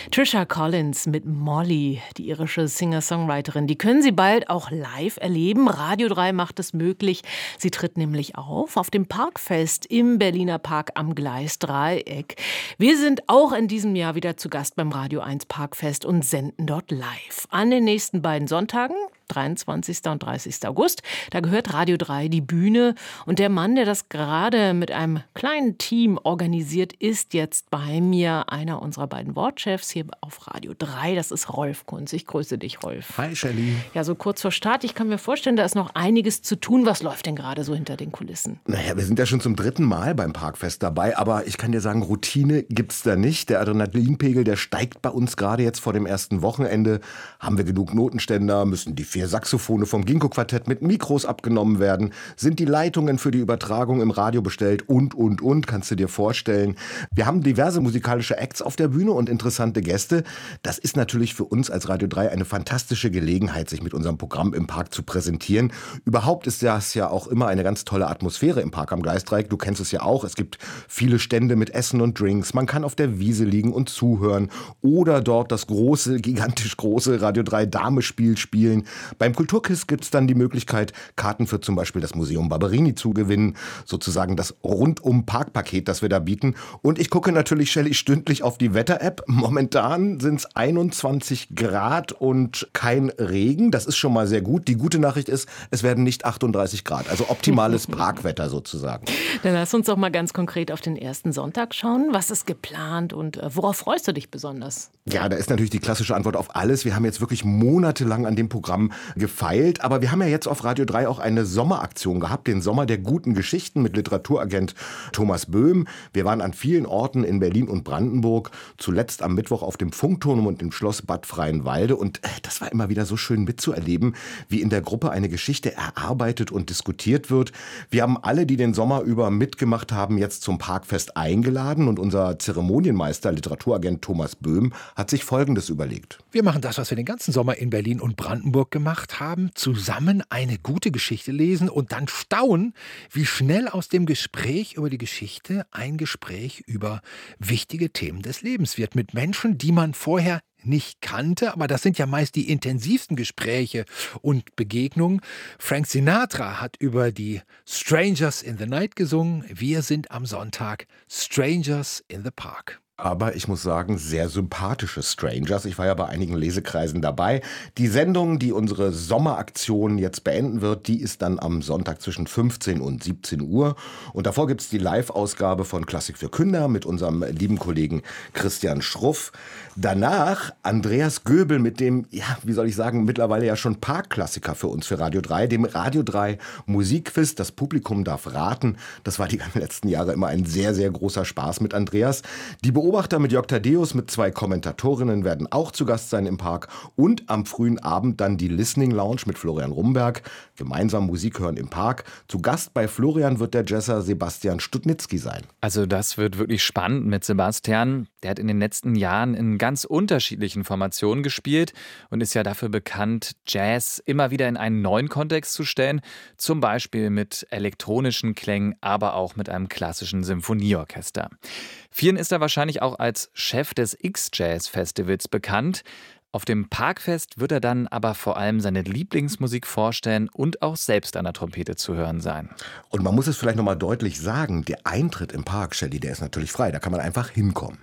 Trisha Collins mit Molly, die irische Singer-Songwriterin. Die können Sie bald auch live erleben. Radio 3 macht es möglich. Sie tritt nämlich auf dem Parkfest im Berliner Park am Gleisdreieck. Wir sind auch in diesem Jahr wieder zu Gast beim Radio 1 Parkfest und senden dort live. An den nächsten beiden Sonntagen, 23. und 30. August. Da gehört Radio 3 die Bühne. Und der Mann, der das gerade mit einem kleinen Team organisiert, ist jetzt bei mir, einer unserer beiden Wortchefs hier auf Radio 3. Das ist Rolf Kunz. Ich grüße dich, Rolf. Hi, Shelley. Ja, so kurz vor Start. Ich kann mir vorstellen, da ist noch einiges zu tun. Was läuft denn gerade so hinter den Kulissen? Naja, wir sind ja schon zum 3. Mal beim Parkfest dabei. Aber ich kann dir sagen, Routine gibt's da nicht. Der Adrenalinpegel, der steigt bei uns gerade jetzt vor dem ersten Wochenende. Haben wir genug Notenständer? Müssen die 4 Saxophone vom Ginkgo-Quartett mit Mikros abgenommen werden? Sind die Leitungen für die Übertragung im Radio bestellt? Und, kannst du dir vorstellen. Wir haben diverse musikalische Acts auf der Bühne und interessante Gäste. Das ist natürlich für uns als Radio 3 eine fantastische Gelegenheit, sich mit unserem Programm im Park zu präsentieren. Überhaupt ist das ja auch immer eine ganz tolle Atmosphäre im Park am Gleisdreieck. Du kennst es ja auch. Es gibt viele Stände mit Essen und Drinks. Man kann auf der Wiese liegen und zuhören oder dort das große, gigantisch große Radio 3 Damespiel spielen. Beim Kulturkiss gibt es dann die Möglichkeit, Karten für zum Beispiel das Museum Barberini zu gewinnen. Sozusagen das Rundum-Park-Paket, das wir da bieten. Und ich gucke natürlich, Shelley, stündlich auf die Wetter-App. Momentan sind es 21 Grad und kein Regen. Das ist schon mal sehr gut. Die gute Nachricht ist, es werden nicht 38 Grad. Also optimales Parkwetter sozusagen. Dann lass uns doch mal ganz konkret auf den ersten Sonntag schauen. Was ist geplant und worauf freust du dich besonders? Ja, da ist natürlich die klassische Antwort auf alles. Wir haben jetzt wirklich monatelang an dem Programm gefeilt. Aber wir haben ja jetzt auf Radio 3 auch eine Sommeraktion gehabt. Den Sommer der guten Geschichten mit Literaturagent Thomas Böhm. Wir waren an vielen Orten in Berlin und Brandenburg. Zuletzt am Mittwoch auf dem Funkturm und im Schloss Bad Freienwalde. Und das war immer wieder so schön mitzuerleben, wie in der Gruppe eine Geschichte erarbeitet und diskutiert wird. Wir haben alle, die den Sommer über mitgemacht haben, jetzt zum Parkfest eingeladen. Und unser Zeremonienmeister, Literaturagent Thomas Böhm, hat sich Folgendes überlegt. Wir machen das, was wir den ganzen Sommer in Berlin und Brandenburg gemacht haben. Zusammen eine gute Geschichte lesen und dann staunen, wie schnell aus dem Gespräch über die Geschichte ein Gespräch über wichtige Themen des Lebens wird. Mit Menschen, die man vorher nicht kannte, aber das sind ja meist die intensivsten Gespräche und Begegnungen. Frank Sinatra hat über die Strangers in the Night gesungen. Wir sind am Sonntag Strangers in the Park. Aber ich muss sagen, sehr sympathische Strangers. Ich war ja bei einigen Lesekreisen dabei. Die Sendung, die unsere Sommeraktion jetzt beenden wird, die ist dann am Sonntag zwischen 15 und 17 Uhr. Und davor gibt's die Live-Ausgabe von Klassik für Kinder mit unserem lieben Kollegen Christian Schruff. Danach Andreas Göbel mit dem, ja, wie soll ich sagen, mittlerweile ja schon Parkklassiker für uns, für Radio 3, dem Radio 3 Musikquiz. Das Publikum darf raten. Das war die letzten Jahre immer ein sehr, sehr großer Spaß mit Andreas. Die Beobachter mit Jörg Thaddeus mit 2 Kommentatorinnen werden auch zu Gast sein im Park. Und am frühen Abend dann die Listening Lounge mit Florian Rumberg. Gemeinsam Musik hören im Park. Zu Gast bei Florian wird der Jazzer Sebastian Studnitzky sein. Also das wird wirklich spannend mit Sebastian. Der hat in den letzten Jahren in ganz unterschiedlichen Formationen gespielt und ist ja dafür bekannt, Jazz immer wieder in einen neuen Kontext zu stellen. Zum Beispiel mit elektronischen Klängen, aber auch mit einem klassischen Symphonieorchester. Vielen ist er wahrscheinlich auch als Chef des X-Jazz-Festivals bekannt. Auf dem Parkfest wird er dann aber vor allem seine Lieblingsmusik vorstellen und auch selbst an der Trompete zu hören sein. Und man muss es vielleicht nochmal deutlich sagen, der Eintritt im Park, Shelley, der ist natürlich frei, da kann man einfach hinkommen.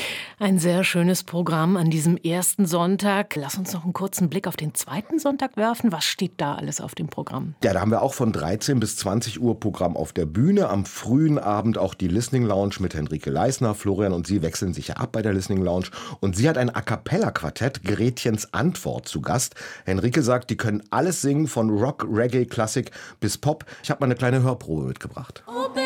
Ein sehr schönes Programm an diesem ersten Sonntag. Lass uns noch einen kurzen Blick auf den zweiten Sonntag werfen. Was steht da alles auf dem Programm? Ja, da haben wir auch von 13 bis 20 Uhr Programm auf der Bühne. Am frühen Abend auch die Listening Lounge mit Henrike Leisner. Florian und sie wechseln sich ja ab bei der Listening Lounge. Und sie hat ein A-Cappella-Quartett, Gretchens Antwort, zu Gast. Henrike sagt, die können alles singen, von Rock, Reggae, Klassik bis Pop. Ich habe mal eine kleine Hörprobe mitgebracht.